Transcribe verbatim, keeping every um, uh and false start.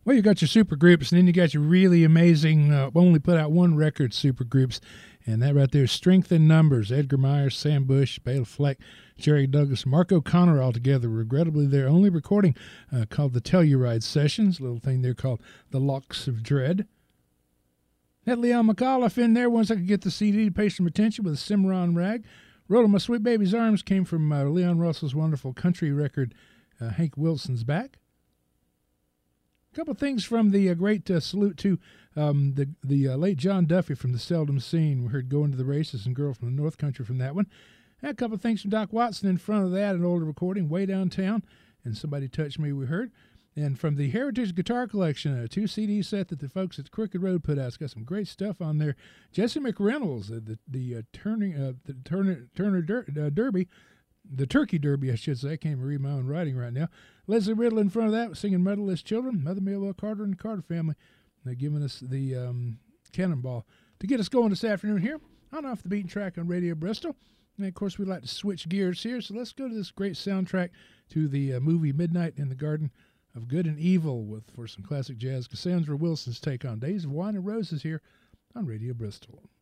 Well, you got your super groups, and then you got your really amazing, uh, only put out one record super groups, and that right there is Strength in Numbers. Edgar Myers, Sam Bush, Bela Fleck, Jerry Douglas, Mark O'Connor all together. Regrettably, their only recording uh, called the Telluride Sessions, a little thing there called The Locks of Dread. Had Leon McAuliffe in there once I could get the C D to pay some attention with a Cimarron Rag. Roll in My Sweet Baby's Arms came from uh, Leon Russell's wonderful country record, uh, Hank Wilson's Back. A couple things from the uh, great uh, salute to um, the the uh, late John Duffy from the Seldom Scene. We heard Going to the Races and Girl from the North Country from that one. And a couple things from Doc Watson in front of that, an older recording, Way Downtown, and Somebody Touched Me we heard. And from the Heritage Guitar Collection, a two C D set that the folks at Crooked Road put out. It's got some great stuff on there. Jesse McReynolds, uh, the the uh, turning uh, the Turner Turner Der- uh, Derby, the Turkey Derby, I should say. I can't even read my own writing right now. Leslie Riddle in front of that, singing Motherless Children. Mother Manuel Carter and the Carter Family. They're giving us the um, cannonball to get us going this afternoon here on Off the Beaten Track on Radio Bristol. And, of course, we'd like to switch gears here, so let's go to this great soundtrack to the uh, movie Midnight in the Garden of Good and Evil with for some classic jazz. Cassandra Wilson's take on Days of Wine and Roses here on Radio Bristol.